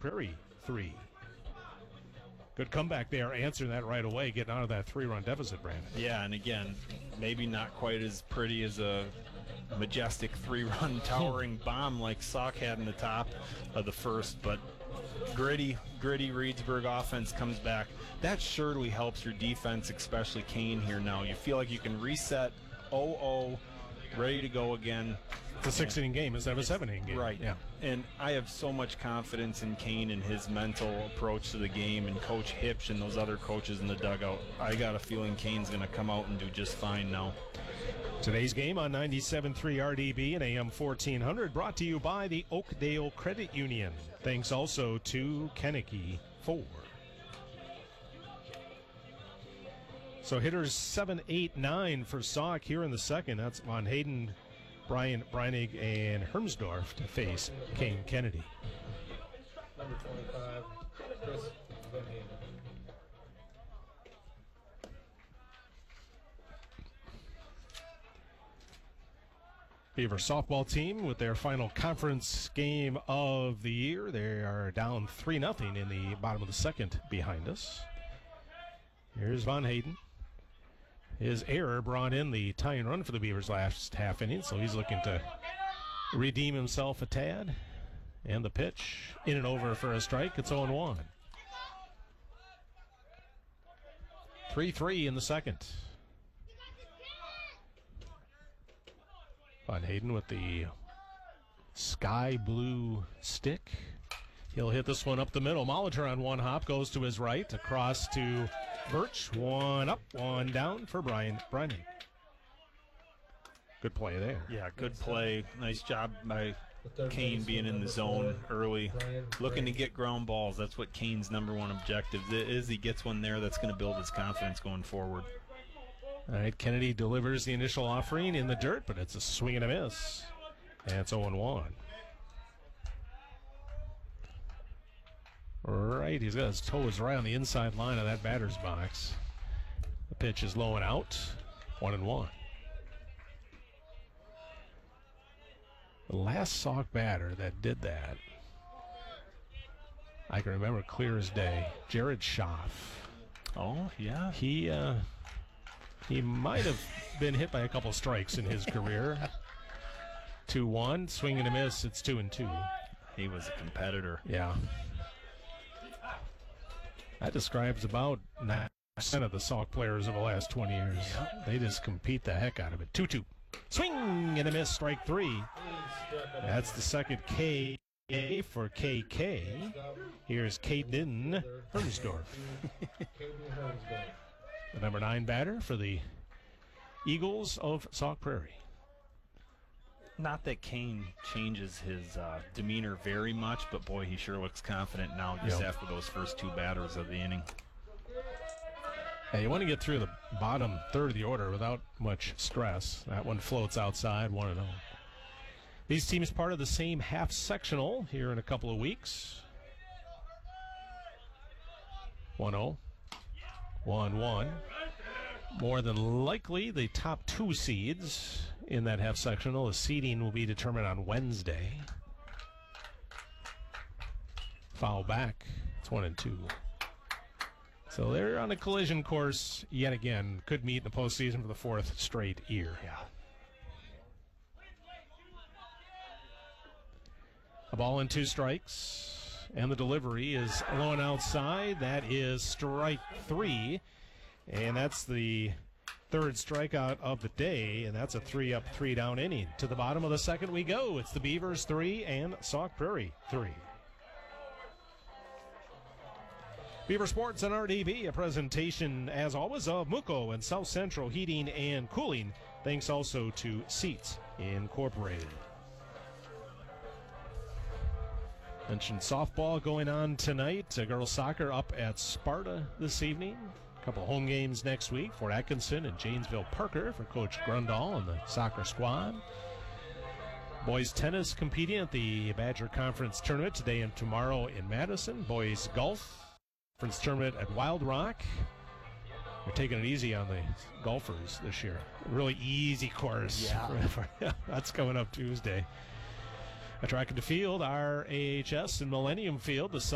Prairie 3. Good comeback there, answering that right away, getting out of that 3-run deficit, Brandon. Yeah, and again, maybe not quite as pretty as a majestic 3-run towering bomb like Sauk had in the top of the first, but gritty Reedsburg offense comes back. That surely helps your defense, especially Kane here now. You feel like you can reset 0-0, ready to go again. It's a 6-inning game instead of a 7-inning game. Right. Yeah. And I have so much confidence in Kane and his mental approach to the game, and Coach Hipsch and those other coaches in the dugout. I got a feeling Kane's going to come out and do just fine now. Today's game on 97.3 RDB and AM 1400 brought to you by the Oakdale Credit Union. Thanks also to Kennecke 4. So hitters 7, 8, 9 for Sauk here in the second. That's Von Hayden, Brian Breinig, and Hermsdorf to face Kane Kennedy. Number 25, Chris Van Hayden. Beaver softball team with their final conference game of the year. They are down 3-0 in the bottom of the second behind us. Here's Von Hayden. His error brought in the tying run for the Beavers last half inning, so he's looking to redeem himself a tad. And the pitch in and over for a strike. It's 0-1. 3-3 in the second. Von Hayden with the sky blue stick. He'll hit this one up the middle. Molitor on one hop goes to his right, across to Birch. One up, one down for Brian Brennan. Good play there. Yeah, good play. Nice job by Kane being in the zone early. Looking to get ground balls. That's what Kane's number one objective is. He gets one there that's going to build his confidence going forward. All right, Kennedy delivers the initial offering in the dirt, but it's a swing and a miss. And it's 0-1. Right, he's got his toes right on the inside line of that batter's box. The pitch is low and out. 1-1. The last Sauk batter that did that, I can remember clear as day, Jared Schaff. Oh, yeah. He might have been hit by a couple strikes in his career. 2-1, swing and a miss, it's 2-2. He was a competitor. Yeah. That describes about 9% of the Sauk players of the last 20 years. Yep. They just compete the heck out of it. 2-2. Swing and a miss, strike 3. That's the second K for KK. Here's Caden Hermsdorf. The number 9 batter for the Eagles of Sauk Prairie. Not that Kane changes his demeanor very much, but boy, he sure looks confident now just after those first two batters of the inning. Hey, you want to get through the bottom third of the order without much stress. That one floats outside, 1-0. These teams part of the same half-sectional here in a couple of weeks. 1-0. 1-1. More than likely, the top 2 seeds in that half-sectional, the seeding will be determined on Wednesday. Foul back. It's 1-2. So they're on a collision course yet again. Could meet in the postseason for the 4th straight year. Yeah. A ball and 2 strikes. And the delivery is low and outside. That is strike 3. And that's the 3rd strikeout of the day. And that's a 3-up, 3-down inning. To the bottom of the second we go. It's the Beavers 3 and Sauk Prairie 3. Beaver Sports on RDB, a presentation, as always, of Muco and South Central Heating and Cooling. Thanks also to Seats Incorporated. Mentioned softball going on tonight. Girls soccer up at Sparta this evening. A couple of home games next week. Fort Atkinson and Janesville Parker for Coach Grundall and the soccer squad. Boys tennis competing at the Badger Conference Tournament today and tomorrow in Madison. Boys golf conference tournament at Wild Rock. They're taking it easy on the golfers this year. A really easy course. Yeah. That's coming up Tuesday. A track and field, our AHS and Millennium Field. The